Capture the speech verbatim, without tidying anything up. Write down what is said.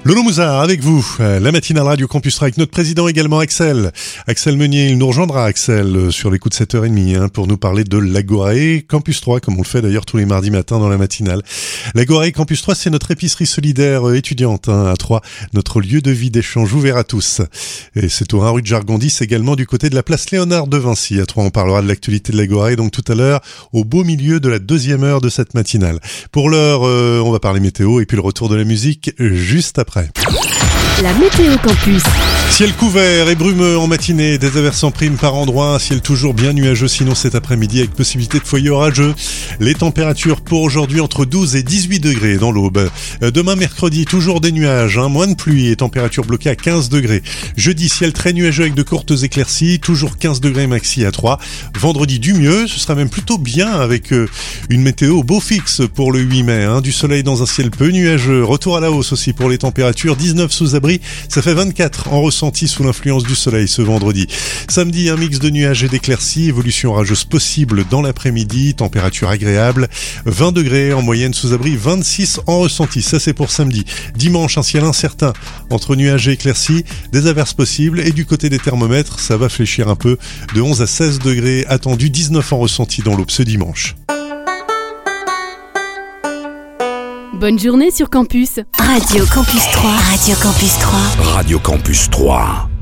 Lolo Mouzard avec vous, la matinale Radio Campus trois avec notre président également Axel. Axel Meunier, il nous rejoindra Axel sur les coups de sept heures trente hein, pour nous parler de l'Agorae Campus trois, comme on le fait d'ailleurs tous les mardis matins dans la matinale. L'Agorae Campus trois, c'est notre épicerie solidaire étudiante hein, à Troyes, notre lieu de vie d'échange ouvert à tous. Et c'est au un rue de Jargon dix également du côté de la place Léonard de Vinci. À Troyes, on parlera de l'actualité de l'Agorae donc tout à l'heure au beau milieu de la deuxième heure de cette matinale. Pour l'heure, euh, on va parler météo et puis le retour de la musique juste après. La météo campus. Ciel couvert et brumeux en matinée, des averses en prime par endroits, un ciel toujours bien nuageux sinon cet après-midi avec possibilité de foyer orageux. Les températures pour aujourd'hui entre douze et dix-huit degrés dans l'aube. Demain mercredi, toujours des nuages, hein, moins de pluie et température bloquée à quinze degrés. Jeudi, ciel très nuageux avec de courtes éclaircies, toujours quinze degrés maxi à Troyes. Vendredi, du mieux, ce sera même plutôt bien avec euh, une météo beau fixe pour le huit mai. Hein, du soleil dans un ciel peu nuageux, retour à la hausse aussi pour les températures, dix-neuf sous abri, ça fait vingt-quatre en ressenti sous l'influence du soleil ce vendredi. Samedi, un mix de nuages et d'éclaircies, évolution orageuse possible dans l'après-midi, température agréable, vingt degrés en moyenne sous abri, vingt-six en ressenti, ça c'est pour samedi. Dimanche, un ciel incertain entre nuages et éclaircies, des averses possibles et du côté des thermomètres, ça va fléchir un peu, de onze à seize degrés attendus, dix-neuf en ressenti dans l'aube ce dimanche. Bonne journée sur Campus. Radio Campus trois. Radio Campus trois. Radio Campus trois.